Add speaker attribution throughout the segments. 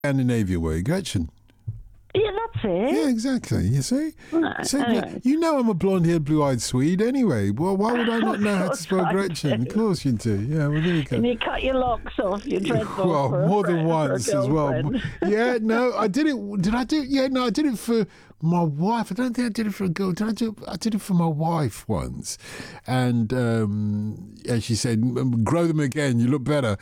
Speaker 1: Scandinavia way, Gretchen.
Speaker 2: Yeah, that's it.
Speaker 1: Yeah, exactly. You see?
Speaker 2: Right,
Speaker 1: So,
Speaker 2: anyway.
Speaker 1: you know I'm a blonde-haired, blue-eyed Swede anyway. Well, why would I not know how to spell Gretchen? Of course you do. Yeah, well, there you go.
Speaker 2: And you cut your locks off, your dreads off
Speaker 1: Well,
Speaker 2: for
Speaker 1: more
Speaker 2: a
Speaker 1: than once
Speaker 2: for a
Speaker 1: as well.
Speaker 2: girlfriend.
Speaker 1: Yeah, no, I did it. Did I do it? Yeah, no, I did it for my wife. I don't think I did it for a girl. Did I do it? I did it for my wife once. And yeah, she said, grow them again. You look better.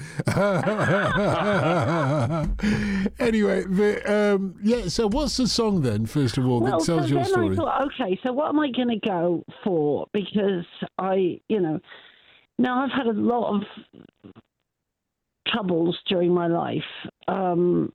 Speaker 1: Anyway, yeah, so what's the song then, first of all, that tells your story?
Speaker 2: I thought, okay, so what am I going to go for? Because now I've had a lot of troubles during my life, and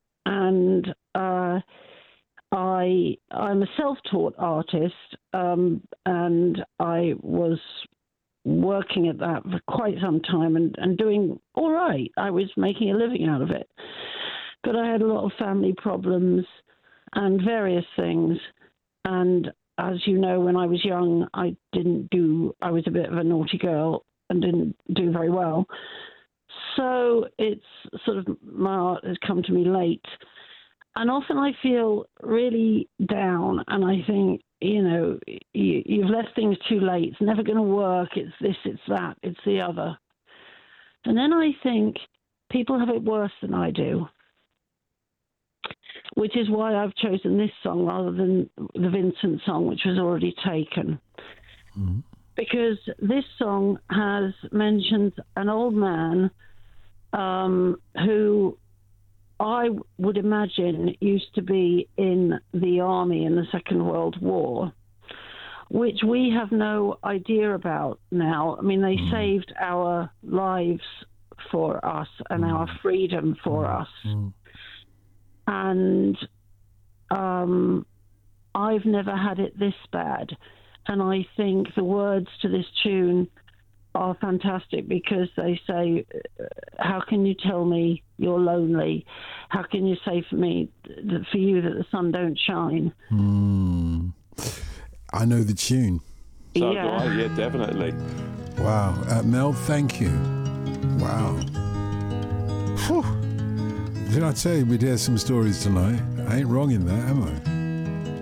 Speaker 2: I'm a self-taught artist, and I was working at that for quite some time and doing all right. I was making a living out of it, but I had a lot of family problems and various things, and as you know, when I was young, I was a bit of a naughty girl and didn't do very well. So it's sort of, my art has come to me late. And often I feel really down, and I think, you've left things too late. It's never going to work. It's this, it's that, it's the other. And then I think people have it worse than I do, which is why I've chosen this song rather than the Vincent song, which was already taken. Mm-hmm. Because this song has mentioned an old man who I would imagine used to be in the army in the Second World War, which we have no idea about now. I mean, they saved our lives for us and our freedom for us. And I've never had it this bad. And I think the words to this tune are fantastic because they say, how can you tell me you're lonely? How can you say for me, for you, that the sun don't shine?
Speaker 1: I know the tune.
Speaker 3: So do I, yeah, definitely.
Speaker 1: Wow. Mel, thank you. Wow. Whew. Did I tell you we'd hear some stories tonight? I ain't wrong in that, am I?